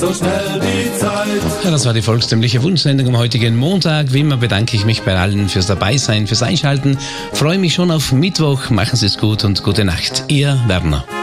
So schnell die Zeit. Ja, das war die volkstümliche Wunschsendung am heutigen Montag. Wie immer bedanke ich mich bei allen fürs Dabeisein, fürs Einschalten. Freue mich schon auf Mittwoch. Machen Sie es gut und gute Nacht. Ihr Werner.